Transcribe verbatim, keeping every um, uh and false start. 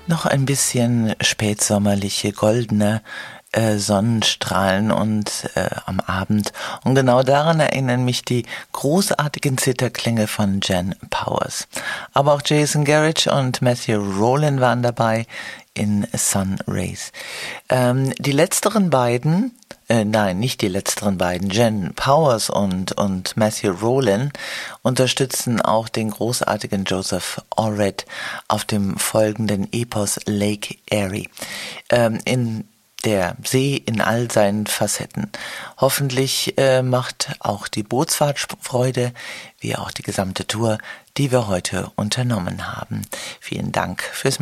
Noch ein bisschen spätsommerliche, goldene äh, Sonnenstrahlen und äh, am Abend. Und genau daran erinnern mich die großartigen Zitherklänge von Jen Powers. Aber auch Jason Garrett und Matthew Rowland waren dabei in Sun Rays. Ähm, die letzteren beiden, äh, nein, nicht die letzteren beiden, Jen Powers und, und Matthew Rowland unterstützen auch den großartigen Joseph Orred auf dem folgenden Epos Lake Erie. Ähm, in der See in all seinen Facetten. Hoffentlich äh, macht auch die Bootsfahrt Freude, wie auch die gesamte Tour, die wir heute unternommen haben. Vielen Dank fürs